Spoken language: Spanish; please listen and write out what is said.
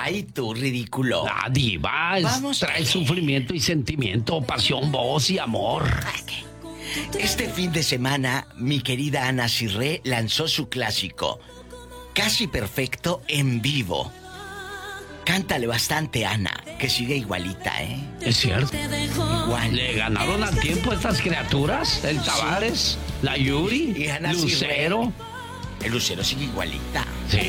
Ay, tú, ridículo. La diva trae sufrimiento y sentimiento, pasión, voz y amor. Este fin de semana, mi querida Ana Cirré lanzó su clásico, Casi Perfecto, en vivo. Cántale bastante, Ana, que sigue igualita, ¿eh? Es cierto. Igual. Le ganaron al tiempo estas criaturas, el Tavares, la Yuri, Y Ana Lucero. Cirré. El Lucero sigue igualita. Sí.